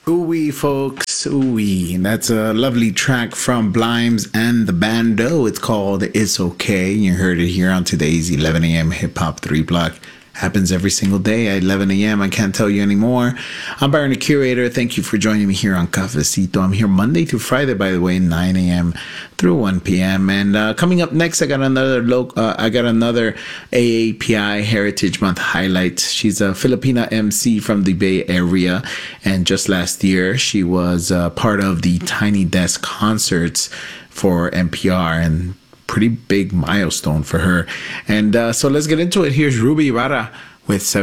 Ooh-wee, folks, ooh-wee. That's a lovely track from Blimes and the Bando. It's called It's Okay. You heard it here on today's 11 a.m. Hip Hop 3 Block. Happens every single day at 11 a.m. I can't tell you anymore. I'm Byron, the Curator. Thank you for joining me here on Cafecito. I'm here Monday through Friday, by the way, 9 a.m. through 1 p.m. And coming up next, I got another AAPI Heritage Month highlight. She's a Filipina MC from the Bay Area, and just last year she was part of the Tiny Desk concerts for NPR, and pretty big milestone for her. And so let's get into it. Here's Ruby Ibarra with